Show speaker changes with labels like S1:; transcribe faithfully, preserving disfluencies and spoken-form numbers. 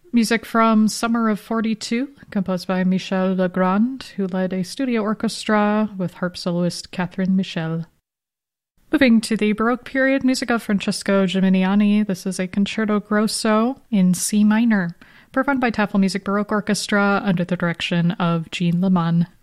S1: Music from Summer of forty-two, composed by Michel Legrand, who led a studio orchestra with harp soloist Catherine Michel. Moving to the Baroque period, music of Francesco Gimignani. This is a concerto grosso in C minor, performed by Tafelmusik Baroque Orchestra under the direction of Jean Leman.